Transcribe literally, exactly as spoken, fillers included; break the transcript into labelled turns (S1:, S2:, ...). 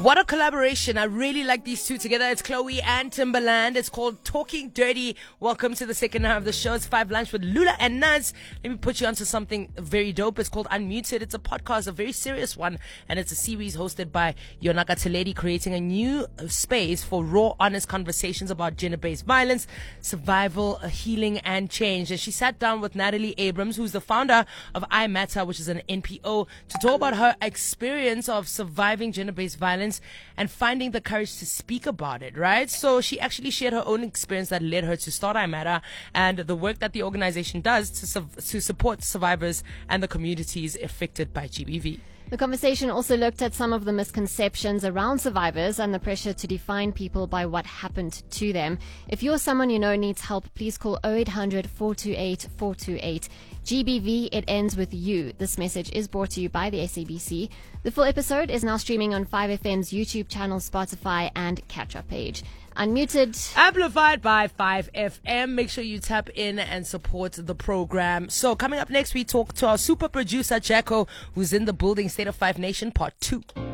S1: What a collaboration. I really like these two together. It's Chloe and Timbaland. It's called Talking Dirty. Welcome to the second half of the show. It's Five Lunch with Lula and Naz. Let me put you onto something very dope. It's called Unmuted. It's a podcast, a very serious one, and it's a series hosted by Yonaka Teledi, creating a new space for raw, honest conversations about gender-based violence, survival, healing, and change. And she sat down with Natalie Abrams, who's the founder of I Matter, which is an N P O, to talk about her experience of surviving gender-based violence and finding the courage to speak about it, right? So she actually shared her own experience that led her to start I Matter and the work that the organization does to, su- to support survivors and the communities affected by G B V.
S2: The conversation also looked at some of the misconceptions around survivors and the pressure to define people by what happened to them. If you're someone you know needs help, please call oh eight hundred, four two eight, four two eight. G B V, it ends with you. This message is brought to you by the S A B C. The full episode is now streaming on five F M's YouTube channel, Spotify, and catch-up page. Unmuted.
S1: Amplified by five F M. Make sure you tap in and support the program. So coming up next, we talk to our super producer, Jacko, who's in the building. State of Five Nation, part two.